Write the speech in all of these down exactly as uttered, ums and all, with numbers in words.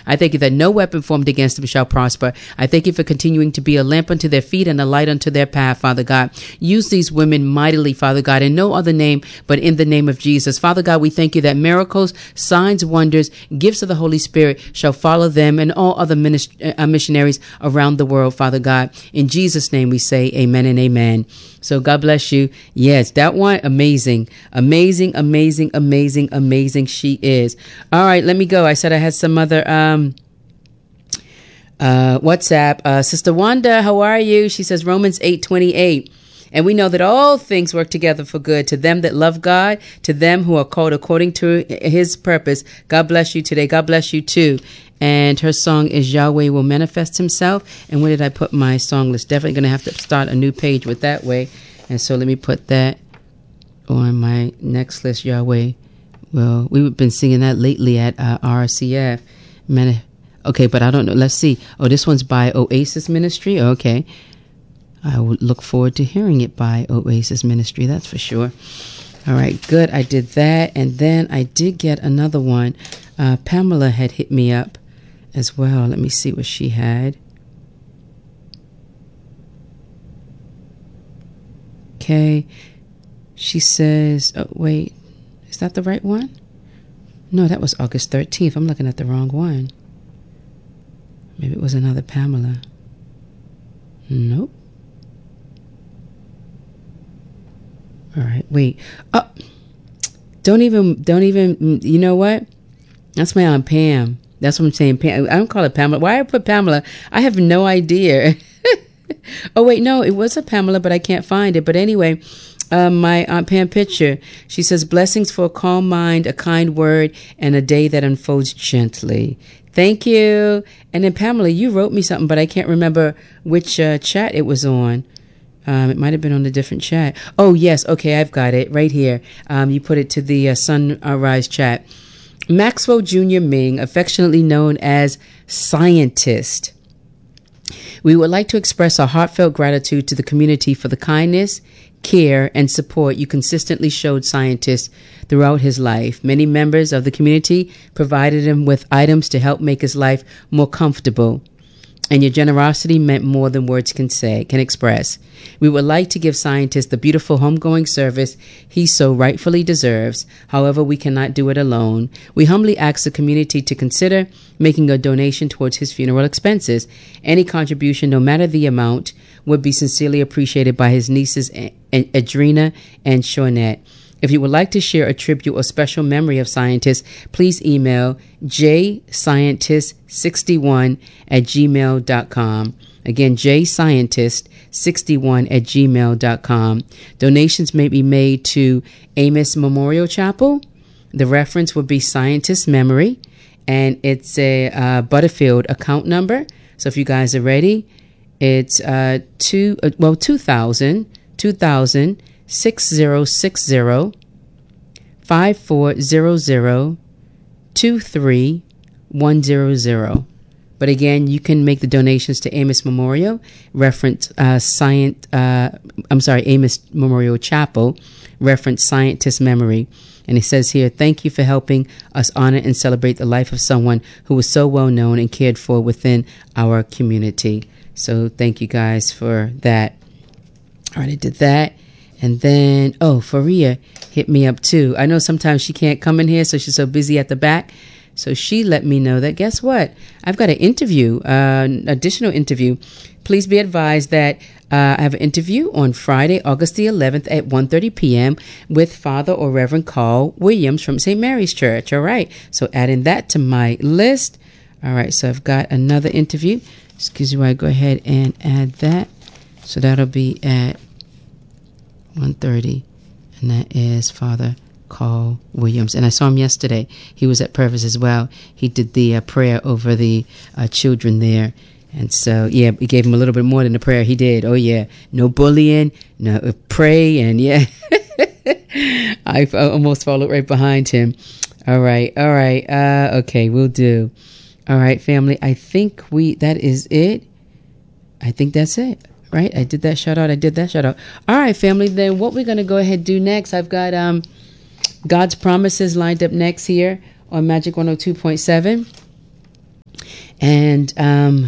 I thank you that no weapon formed against them shall prosper. I thank you for continuing to be a lamp unto their feet and a light unto their path, Father God. Use these women mightily, Father God, in no other name but in the name of Jesus. Father God, we thank you that miracles, signs, wonders, gifts of the Holy Spirit shall follow them and all other minist- uh, missionaries around the world, Father God. In Jesus' name we say amen and amen. So God bless you. Yes, that one, amazing, amazing, amazing, amazing, amazing she is. All right, let me go. I said I had some other um, uh, WhatsApp. Uh, Sister Wanda, how are you? She says Romans eight twenty-eight. And we know that all things work together for good to them that love God, to them who are called according to his purpose. God bless you today. God bless you too. And her song is Yahweh Will Manifest Himself. And where did I put my song list? Definitely going to have to start a new page with that way. And so let me put that on my next list, Yahweh. Well, we've been singing that lately at uh, R C F. Man, okay, but I don't know. Let's see. Oh, this one's by Oasis Ministry. Okay. I would look forward to hearing it by Oasis Ministry. That's for sure. All right, good. I did that. And then I did get another one. Uh, Pamela had hit me up as well. Let me see what she had. Okay. She says, oh, wait, is that the right one? No, that was August thirteenth. I'm looking at the wrong one. Maybe it was another Pamela. Nope. All right, wait. Oh, don't even, don't even, you know what? That's my Aunt Pam. That's what I'm saying. Pam. I don't call it Pamela. Why I put Pamela? I have no idea. Oh, wait, no, it was a Pamela, but I can't find it. But anyway, uh, my Aunt Pam picture, she says, blessings for a calm mind, a kind word, and a day that unfolds gently. Thank you. And then Pamela, you wrote me something, but I can't remember which uh, chat it was on. Um, it might have been on a different chat. Oh, yes. Okay, I've got it right here. Um, you put it to the uh, Sunrise chat. Maxwell Junior Ming, affectionately known as Scientist. We would like to express our heartfelt gratitude to the community for the kindness, care, and support you consistently showed Scientist throughout his life. Many members of the community provided him with items to help make his life more comfortable. And your generosity meant more than words can say, can express. We would like to give Scientist the beautiful homegoing service he so rightfully deserves. However, we cannot do it alone. We humbly ask the community to consider making a donation towards his funeral expenses. Any contribution, no matter the amount, would be sincerely appreciated by his nieces, Adrena and Shawnette. If you would like to share a tribute or special memory of Scientist, please email j scientist sixty-one at gmail dot com. Again, j scientist sixty-one at gmail dot com. Donations may be made to Amos Memorial Chapel. The reference would be Scientist Memory, and it's a uh, Butterfield account number. So if you guys are ready, it's uh, two, uh, well, two thousand, two thousand, six zero six zero, five four zero zero, two three one zero zero. But again, you can make the donations to Amos Memorial, reference uh, Science. Uh, I'm sorry, Amos Memorial Chapel, reference Scientist Memory. And it says here, thank you for helping us honor and celebrate the life of someone who was so well known and cared for within our community. So thank you guys for that. All right, I did that. And then, oh, Faria hit me up too. I know sometimes she can't come in here, so she's so busy at the back. So she let me know that, guess what? I've got an interview, uh, an additional interview. Please be advised that uh, I have an interview on Friday, August the eleventh at one thirty p.m. with Father or Reverend Carl Williams from Saint Mary's Church. All right. So adding that to my list. All right. So I've got another interview. Excuse me while I go ahead and add that. So that'll be at one thirty. And that is Father Carl Williams. And I saw him yesterday. He was at Purvis as well. He did the uh, prayer over the uh, children there. And so, yeah, we gave him a little bit more than the prayer he did. Oh, yeah. No bullying, no uh, pray. And yeah, I almost followed right behind him. All right. All right. Uh, okay, we'll do. All right, family. I think we, that is it. I think that's it. Right? I did that shout out. I did that shout out. All right, family. Then what we're going to go ahead and do next, I've got um, God's Promises lined up next here on Magic one oh two point seven. And um,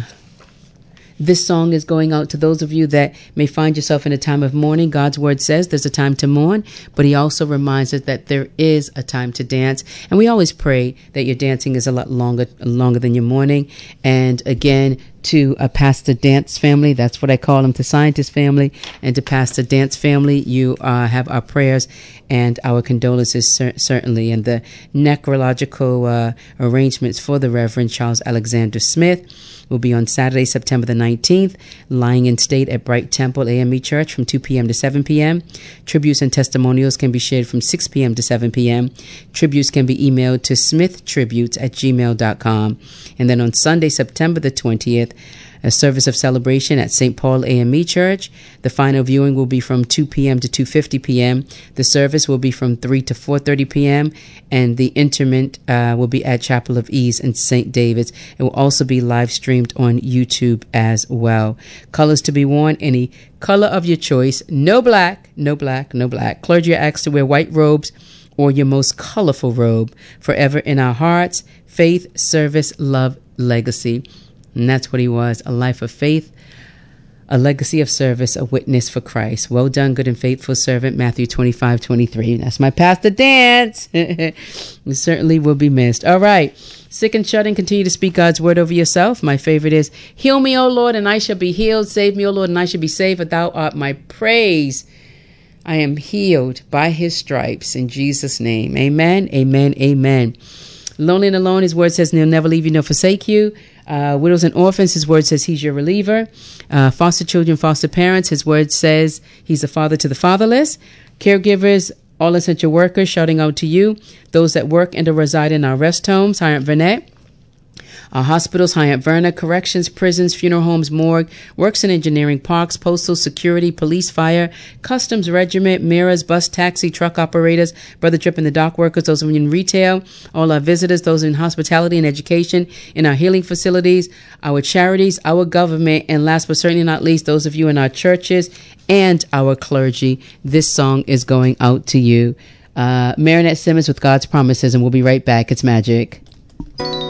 this song is going out to those of you that may find yourself in a time of mourning. God's word says there's a time to mourn, but he also reminds us that there is a time to dance. And we always pray that your dancing is a lot longer, longer than your mourning. And again, to a Pastor Dance family, that's what I call them, to Scientist family, and to Pastor Dance family, you uh, have our prayers and our condolences, cer- certainly. And the necrological uh, arrangements for the Reverend Charles Alexander Smith will be on Saturday, September the nineteenth, lying in state at Bright Temple A M E Church from two p.m. to seven p.m. Tributes and testimonials can be shared from six p.m. to seven p.m. Tributes can be emailed to smithtributes at gmail dot com. And then on Sunday, September the twentieth, a service of celebration at Saint Paul A M E Church. The final viewing will be from two p.m. to two fifty p.m. The service will be from three to four thirty p.m. And the interment uh, will be at Chapel of Ease in Saint David's. It will also be live streamed on YouTube as well. Colors to be worn, any color of your choice. No black, no black, no black. Clergy are asked to wear white robes or your most colorful robe. Forever in our hearts, faith, service, love, legacy. And that's what he was, a life of faith, a legacy of service, a witness for Christ. Well done, good and faithful servant, Matthew twenty-five twenty-three. That's my Pastor Dance. You certainly will be missed. All right. Sick and shut in, continue to speak God's word over yourself. My favorite is, heal me, O Lord, and I shall be healed. Save me, O Lord, and I shall be saved, for thou art my praise. I am healed by his stripes in Jesus' name. Amen, amen, amen. Lonely and alone, his word says, he'll never leave you nor forsake you. Uh, widows and orphans, his word says he's your reliever. Uh, foster children, foster parents, his word says he's a father to the fatherless. Caregivers, all essential workers, shouting out to you. Those that work and or reside in our rest homes, Hyatt Vernet. Our hospitals, Hyatt Verna, corrections, prisons, funeral homes, morgue, works in engineering, parks, postal, security, police, fire, customs, regiment, mirrors, bus, taxi, truck operators, brother trip and the dock workers, those in retail, all our visitors, those in hospitality and education, in our healing facilities, our charities, our government, and last but certainly not least, those of you in our churches and our clergy. This song is going out to you. Uh, Marinette Simmons with God's Promises, and we'll be right back. It's magic.